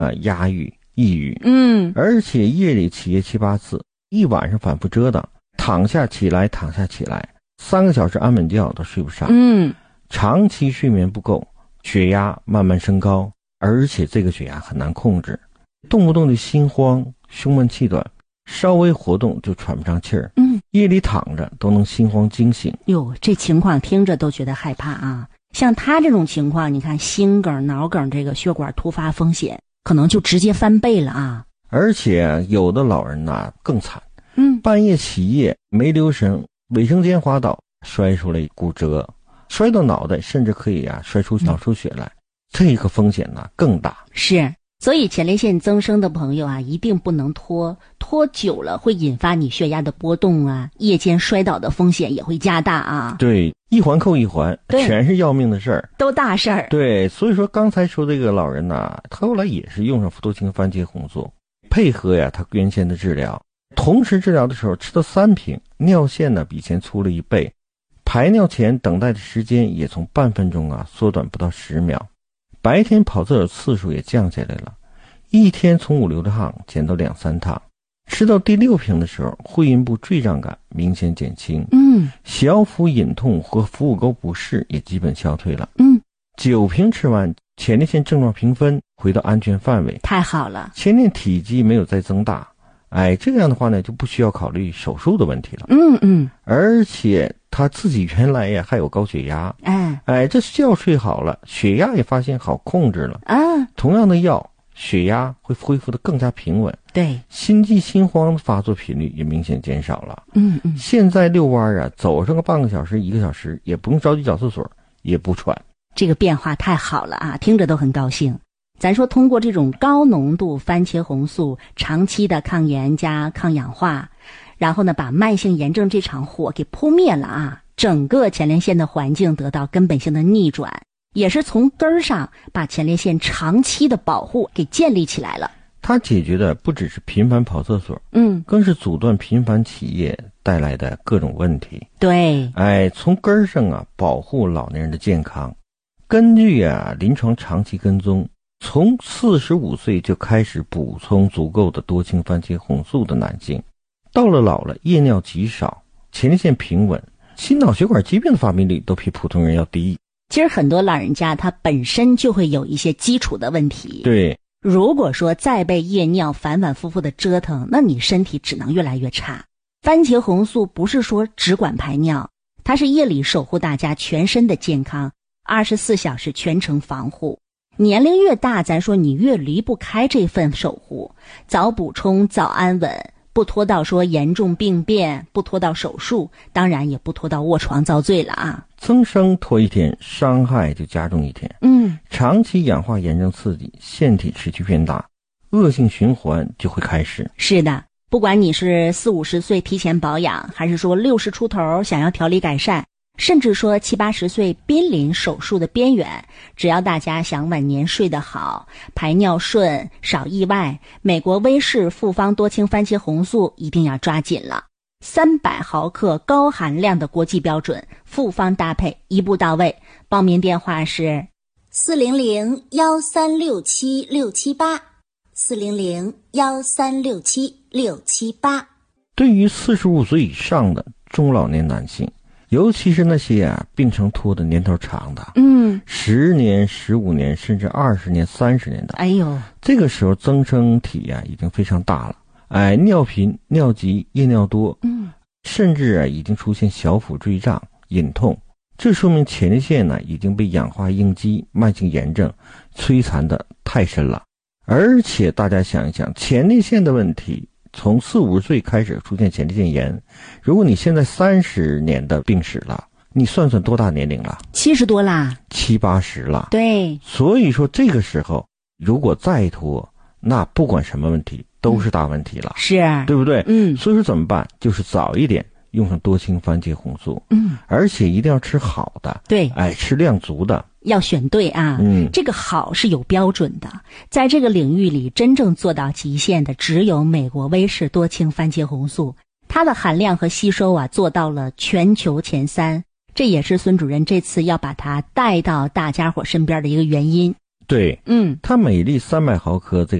压抑、抑郁。而且夜里起夜7、8次，一晚上反复折腾，躺下起来，躺下起来，3个小时安稳觉都睡不上。长期睡眠不够，血压慢慢升高，而且这个血压很难控制，动不动就心慌、胸闷气短，稍微活动就喘不上气儿。夜里躺着都能心慌惊醒。 哟，这情况听着都觉得害怕啊！像他这种情况，你看心梗、脑梗这个血管突发风险，可能就直接翻倍了啊！ 而且有的老人更惨，半夜起夜没留神，卫生间滑倒，摔出来骨折，摔到脑袋，甚至可以摔出脑出血来，这个风险更大。 是。所以前列腺增生的朋友一定不能拖久了会引发你血压的波动夜间摔倒的风险也会加大对，一环扣一环，全是要命的事儿， 都大事儿。 对，所以说刚才说这个老人他后来也是用上多氢番茄红素，配合他原先的治疗，同时治疗的时候吃了3瓶，尿线比以前粗了1倍，排尿前等待的时间也从半分钟缩短不到10秒。白天跑厕所次数也降下来了，一天从5、6趟减到2、3趟。吃到第6瓶的时候，会阴部坠胀感明显减轻，小腹隐痛和腹股沟不适也基本消退了。9瓶吃完，前列腺症状评分回到安全范围， 太好了。 前列体积没有再增大，这样的话呢，就不需要考虑手术的问题了。而且他自己原来还有高血压，这觉睡好了，血压也发现好控制了同样的药，血压会恢复得更加平稳， 对， 心悸心慌的发作频率也明显减少了。现在遛弯走上个半个小时、1个小时，也不用着急找厕所，也不喘。 这个变化太好了听着都很高兴。咱说通过这种高浓度番茄红素长期的抗炎加抗氧化，然后呢把慢性炎症这场火给扑灭了整个前列腺的环境得到根本性的逆转，也是从根儿上把前列腺长期的保护给建立起来了。 它解决的不只是频繁跑厕所，更是阻断频繁起夜带来的各种问题。 对， 从根儿上保护老年人的健康。根据临床长期跟踪，从45岁就开始补充足够的多氢番茄红素的男性，到了老了夜尿极少，前列腺平稳，心脑血管疾病的发病率都比普通人要低。 其实很多老人家他本身就会有一些基础的问题， 对， 如果说再被夜尿反反复复的折腾，那你身体只能越来越差。番茄红素不是说只管排尿，它是夜里守护大家全身的健康，24小时全程防护。年龄越大，咱说你越离不开这份守护，早补充早安稳，不拖到说严重病变，不拖到手术，当然也不拖到卧床遭罪了增生拖一天，伤害就加重一天。长期氧化炎症刺激，腺体持续变大，恶性循环就会开始。 是的，不管你是40、50岁提前保养，还是说60出头想要调理改善，甚至说70、80岁濒临手术的边缘，只要大家想晚年睡得好，排尿顺，少意外，美国威士复方多氢番茄红素一定要抓紧了。300毫克高含量的国际标准，复方搭配一步到位。报名电话是 400-1367-678，400-1367-678。 对于45岁以上的中老年男性，尤其是那些病程拖的年头长的，10年、15年甚至20年、30年的，这个时候增生体已经非常大了，尿频、尿急、夜尿多，甚至已经出现小腹坠胀、隐痛，这说明前列腺已经被氧化应激、慢性炎症摧残的太深了。而且大家想一想，前列腺的问题从40、50岁开始出现前列腺炎，如果你现在30年的病史了，你算算多大年龄了 ？70多啦 ，70、80了。 对， 所以说这个时候如果再拖，那不管什么问题都是大问题了， 是， 对不对？所以说怎么办？就是早一点用上多氢番茄红素，而且一定要吃好的， 对， 吃量足的， 要选对这个好是有标准的，在这个领域里真正做到极限的只有美国威士多氢番茄红素，它的含量和吸收做到了全球前3，这也是孙主任这次要把它带到大家伙身边的一个原因。 对，它每粒300毫克这